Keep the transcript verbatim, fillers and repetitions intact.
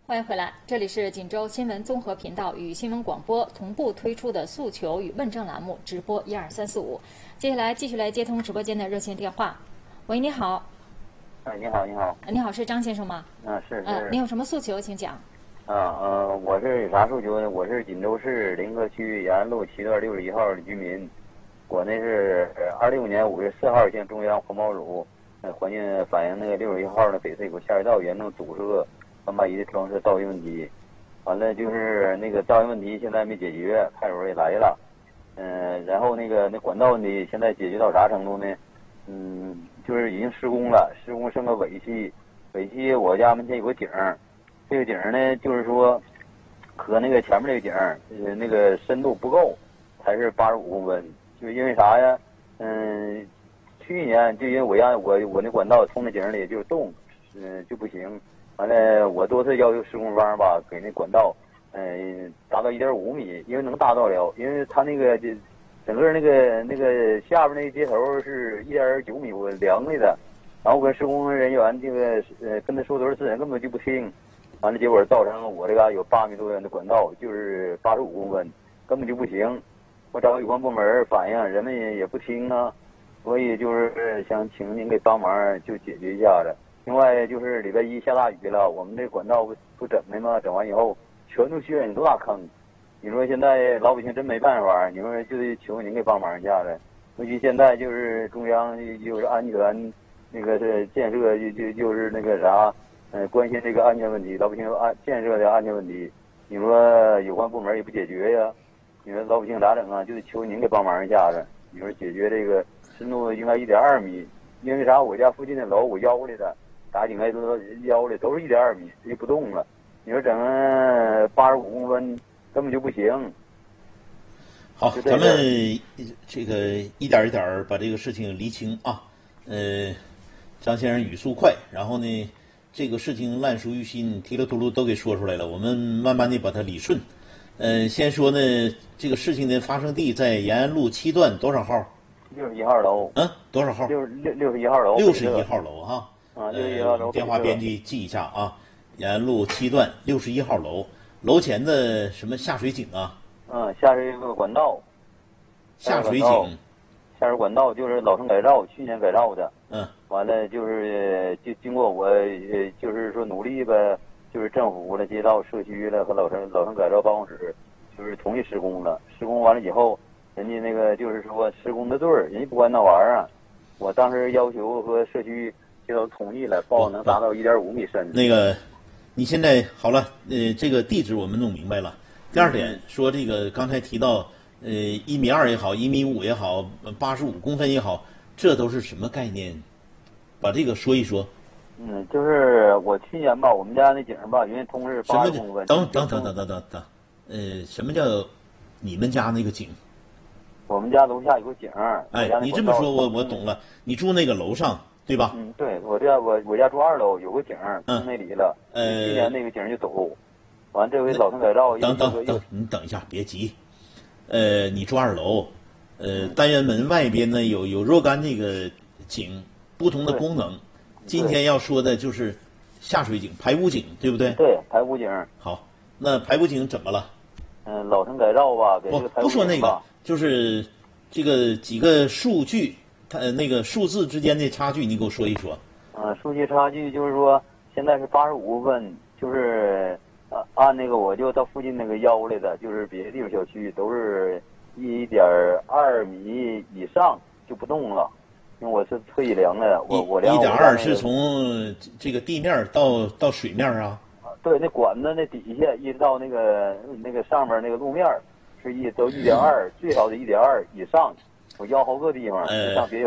欢迎回来，这里是锦州新闻综合频道与新闻广播同步推出的诉求与问政栏目直播一二三四五。接下来继续来接通直播间的热线电话。喂，你好。 哎，你好，你好。 你好，是张先生吗？ 嗯，是是。 嗯，你有什么诉求，请讲。 啊呃，我是有啥诉求呢？我是锦州市临河区延安路七段六十一号的居民。我那是二六年五月四号向中央环保署呃环境反映那个六十一号的翡翠沟下水道严重堵塞。三八一的调试噪音问题，完了就是那个噪音问题现在没解决，派出所也来了，嗯、呃，然后那个那管道问题现在解决到啥程度呢？嗯，就是已经施工了，施工剩个尾期，尾期我家门前有个井，这个井呢就是说和那个前面这个井，呃，那个深度不够，才是八十五公分，就因为啥呀？嗯，去年就因为我家我我那管道通那井里就洞，嗯、呃、就不行。完了，我多次要求施工方吧，给那管道，嗯、呃，达到一点五米，因为能达到了，因为他那个这整个那个那个下边那个接头是一点九米，我量来的，然后跟施工人员这个呃跟他说多少次，人根本就不听，完了结果造成我这个有八米多远的管道就是八十五公分，根本就不行。我找有关部门反映，人们也不听啊，所以就是想请您给帮忙，就解决一下子。另外就是礼拜一下大雨了，我们这管道不不整的吗？整完以后全都陷入多大坑？你说现在老百姓真没办法，你说就得求您给帮忙一下子。尤其现在就是中央就是安全那个是建设就就就是那个啥，呃，关心这个安全问题，老百姓安建设的安全问题。你说有关部门也不解决呀？你说老百姓咋整啊？就得求您给帮忙一下子。你说解决这个深度应该一点二米，因为啥？我家附近的楼我腰来的。打井盖都腰里都是一点二米，就不动了。你说整八十五公分根本就不行。 好，咱们这个一点一点把这个事情厘清啊。呃，张先生语速快，然后呢，这个事情烂熟于心，提了秃噜都给说出来了。我们慢慢的把它理顺。呃，先说呢，这个事情的发生地在延安路七段多少号？ 六十一号楼。 嗯，多少号？ 六六六十一号楼。 六十一号楼哈。 啊，六十一号楼， 电话编辑记一下啊，延安路七段六十一号楼，楼前的什么下水井啊？ 嗯，下水个管道。 下水井。 下水管道就是老城改造，去年改造的。 嗯。 完了就是就经过我呃就是说努力呗，就是政府了、街道、社区了和老城老城改造办公室，就是同意施工了。施工完了以后，人家那个就是说施工的队儿，人家不管那玩意儿啊，我当时要求和社区。这都同意了，报能达到一点五米深。 那个，你现在好了，呃，这个地址我们弄明白了。第二点、嗯、说这个刚才提到，呃，一米二也好，一米五也好，八十五公分也好，这都是什么概念？把这个说一说。 嗯，就是我去年吧，我们家那井吧，因为通是八十公分。 等等等等等等等，呃，什么叫你们家那个井？ 我们家楼下有个井。 哎，你这么说我我懂了，你住那个楼上。对吧？ 嗯，对，我家我我家住二楼，有个井， 嗯， 那里了。 呃， 今年那个井就走，完这回老城改造。 等等等，你等一下，别急。呃，你住二楼，呃，单元门外边呢有有若干那个井，不同的功能。今天要说的就是下水井、排污井，对不对？ 对，排污井。 好，那排污井怎么了？ 嗯、呃，老城改造吧，给这个排污井吧。 不说那个，就是这个几个数据。它那个数字之间的差距，你给我说一说。 嗯、呃，数据差距就是说，现在是八十五公分，就是呃按那个我就到附近那个腰来的，就是别的地方小区都是一点二米以上就不动了，因为我是特意量的，我我量。 一点二是从这个地面到到水面啊？ 对，那管子那底下一直到那个那个上面那个路面是一都一点二，最好的一点二以上。我腰好个地方，上别有。